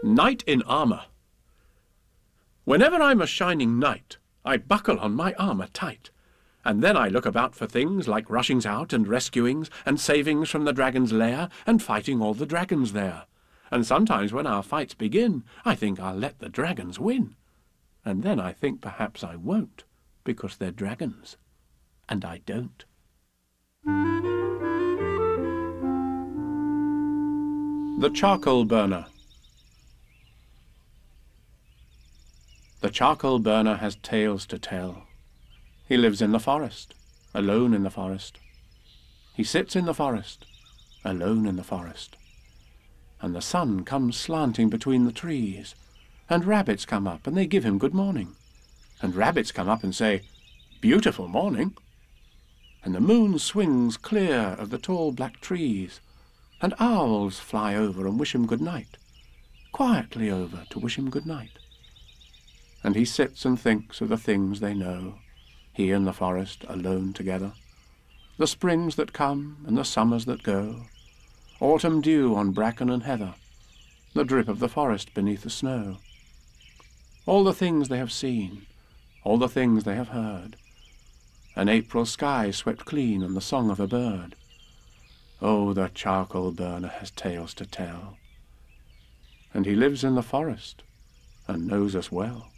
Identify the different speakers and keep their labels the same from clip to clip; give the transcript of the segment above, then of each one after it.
Speaker 1: Knight in armour. Whenever I'm a shining knight, I buckle on my armour tight, and then I look about for things like rushings out and rescuings and savings from the dragon's lair and fighting all the dragons there. And sometimes when our fights begin, I think I'll let the dragons win. And then I think perhaps I won't, because they're dragons, and I don't. The Charcoal Burner. The charcoal burner has tales to tell. He lives in the forest, alone in the forest. He sits in the forest, alone in the forest. And the sun comes slanting between the trees, and rabbits come up and they give him good morning. And rabbits come up and say, "Beautiful morning." And the moon swings clear of the tall black trees, and owls fly over and wish him good night, quietly over to wish him good night. And he sits and thinks of the things they know, he and the forest alone together, the springs that come and the summers that go, autumn dew on bracken and heather, the drip of the forest beneath the snow. All the things they have seen, all the things they have heard, an April sky swept clean and the song of a bird. Oh, the charcoal burner has tales to tell, and he lives in the forest and knows us well.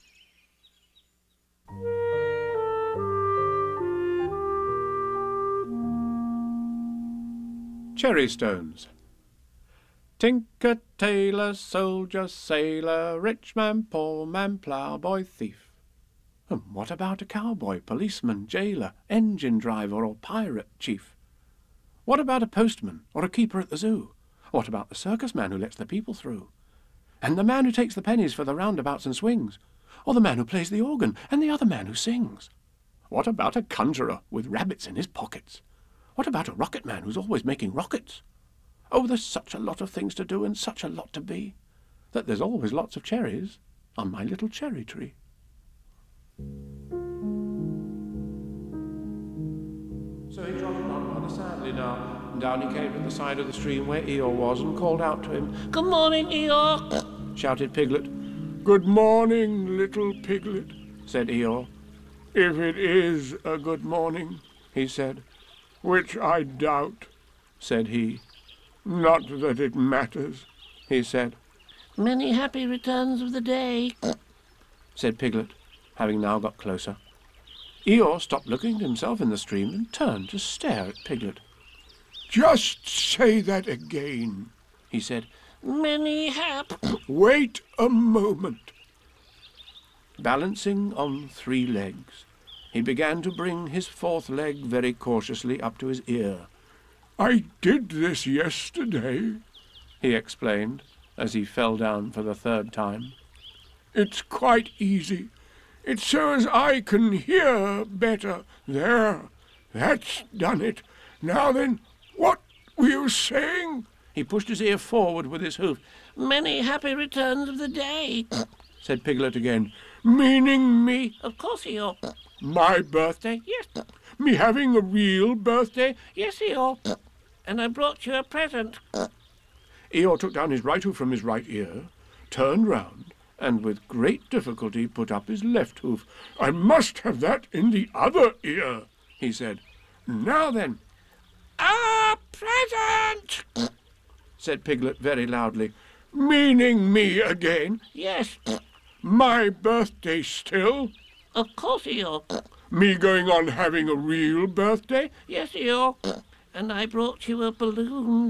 Speaker 1: Cherry Stones. Tinker, tailor, soldier, sailor, rich man, poor man, ploughboy, thief. And what about a cowboy, policeman, jailer, engine driver, or pirate chief? What about a postman or a keeper at the zoo? What about the circus man who lets the people through? And the man who takes the pennies for the roundabouts and swings? Or the man who plays the organ and the other man who sings? What about a conjurer with rabbits in his pockets? What about a rocket man who's always making rockets? Oh, there's such a lot of things to do and such a lot to be, that there's always lots of cherries on my little cherry tree. So he trotted on rather sadly now, and down he came to the side of the stream where Eeyore was, and called out to him. "Good morning, Eeyore," shouted Piglet.
Speaker 2: "Good morning, little Piglet," said Eeyore. "If it is a good morning," he said. "Which I doubt," said he. "Not that it matters," he said.
Speaker 3: "Many happy returns of the day,"
Speaker 1: said Piglet, having now got closer. Eeyore stopped looking at himself in the stream and turned to stare at Piglet.
Speaker 2: "Just say that again," he said.
Speaker 3: "Many
Speaker 2: Wait a moment."
Speaker 1: Balancing on 3 legs, he began to bring his 4th leg very cautiously up to his ear.
Speaker 2: "I did this yesterday,"
Speaker 1: he explained, as he fell down for the 3rd time.
Speaker 2: "It's quite easy. It's so as I can hear better. There, that's done it. Now then, what were you saying?"
Speaker 1: He pushed his ear forward with his hoof.
Speaker 3: "Many happy returns of the day,"
Speaker 1: said Piglet again.
Speaker 2: "Meaning me?"
Speaker 3: "Of course, Eeyore."
Speaker 2: "My birthday?"
Speaker 3: "Yes."
Speaker 2: "Me having a real birthday?"
Speaker 3: "Yes, Eeyore. And I brought you a present."
Speaker 1: Eeyore took down his right hoof from his right ear, turned round, and with great difficulty put up his left hoof.
Speaker 2: "I must have that in the other ear,"
Speaker 1: he said. "Now then."
Speaker 3: "A present!"
Speaker 1: said Piglet very loudly.
Speaker 2: "Meaning me again?"
Speaker 3: "Yes."
Speaker 2: "My birthday still?"
Speaker 3: "Of course, Eeyore."
Speaker 2: "Me going on having a real birthday?"
Speaker 3: "Yes, Eeyore. And I brought you a balloon."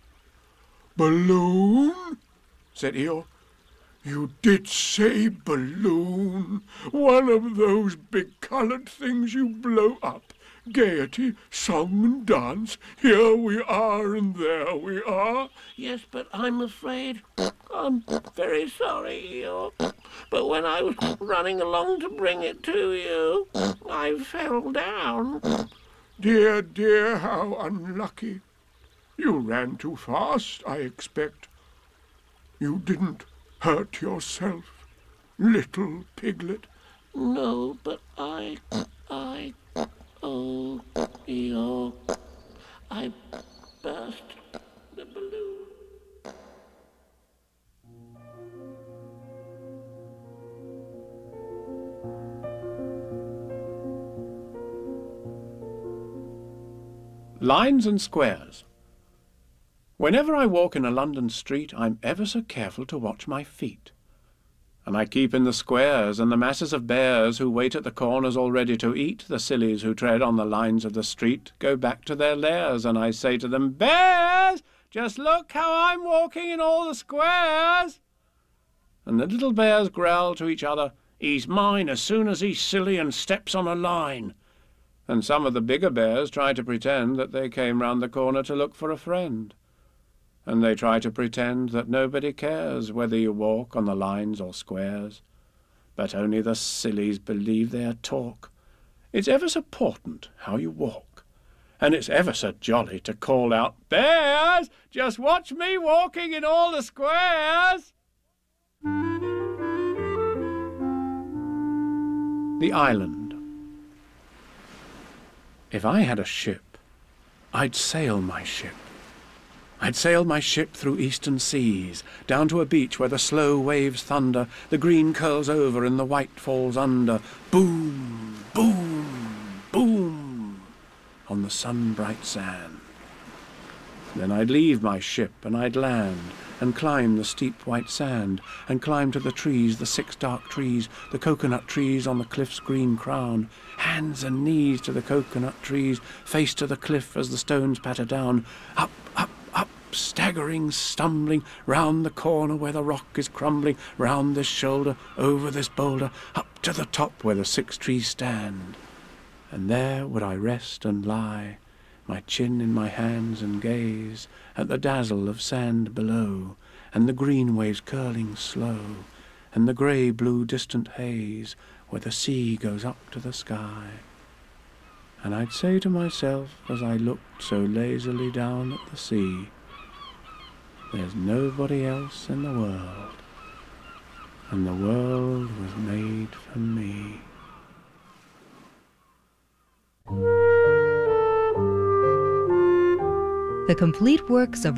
Speaker 2: "Balloon?" said Eeyore. "You did say balloon. One of those big coloured things you blow up. Gaiety, song and dance. Here we are and there we are."
Speaker 3: "Yes, but I'm afraid I'm very sorry, Eeyore. But when I was running along to bring it to you, I fell down."
Speaker 2: "Dear, dear, how unlucky. You ran too fast, I expect. You didn't hurt yourself, little Piglet?"
Speaker 3: "No, but oh, Eeyore, I burst the balloon."
Speaker 1: Lines and squares. Whenever I walk in a London street, I'm ever so careful to watch my feet. And I keep in the squares, and the masses of bears who wait at the corners all ready to eat the sillies who tread on the lines of the street go back to their lairs, and I say to them, "Bears, just look how I'm walking in all the squares." And the little bears growl to each other, "He's mine as soon as he's silly and steps on a line." And some of the bigger bears try to pretend that they came round the corner to look for a friend. And they try to pretend that nobody cares whether you walk on the lines or squares. But only the sillies believe their talk. It's ever so important how you walk. And it's ever so jolly to call out, "Bears, just watch me walking in all the squares." The Island. If I had a ship, I'd sail my ship. I'd sail my ship through eastern seas, down to a beach where the slow waves thunder, the green curls over and the white falls under, boom, boom, boom, on the sun-bright sand. Then I'd leave my ship and I'd land, and climb the steep white sand, and climb to the trees, the 6 dark trees, the coconut trees on the cliff's green crown, hands and knees to the coconut trees, face to the cliff as the stones patter down, up, up, up, staggering, stumbling, round the corner where the rock is crumbling, round this shoulder, over this boulder, up to the top where the 6 trees stand. And there would I rest and lie, my chin in my hands, and gaze at the dazzle of sand below, and the green waves curling slow, and the grey-blue distant haze where the sea goes up to the sky. And I'd say to myself as I looked so lazily down at the sea, "There's nobody else in the world, and the world was made for me."
Speaker 4: The complete works of